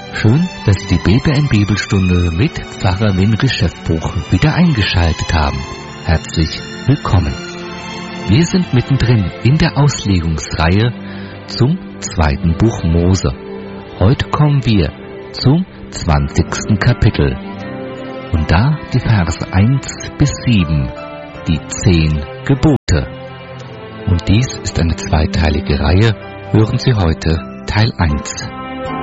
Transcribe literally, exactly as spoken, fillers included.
Schön, dass Sie die B B M-Bibelstunde mit Pfarrer Winri Schäffbuch wieder eingeschaltet haben. Herzlich willkommen. Wir sind mittendrin in der Auslegungsreihe zum zweiten Buch Mose. Heute kommen wir zum zwanzigsten Kapitel. Und da die Verse eins bis sieben, die zehn Gebote. Und dies ist eine zweiteilige Reihe. Hören Sie heute Teil eins.